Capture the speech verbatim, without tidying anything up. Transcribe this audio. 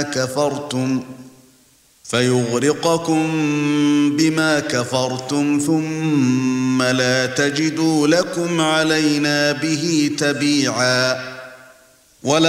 كفرتم فيغرقكم بما كفرتم ثم لا تجدوا لكم علينا به تبيعا